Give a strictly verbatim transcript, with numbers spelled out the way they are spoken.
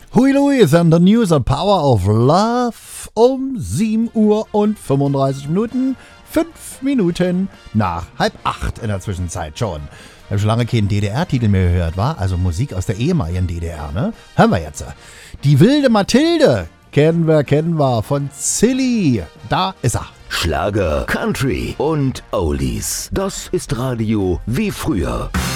Hui Louis and the News and Power of Love um sieben Uhr und fünfunddreißig Minuten, fünf Minuten nach halb acht in der Zwischenzeit schon. Ich habe schon lange keinen D D R-Titel mehr gehört, war? Also Musik aus der ehemaligen D D R, ne? Hören wir jetzt. Die wilde Mathilde, kennen wir, kennen wir, von Silly. Da ist er. Schlager, Country und Oldies. Das ist Radio wie früher.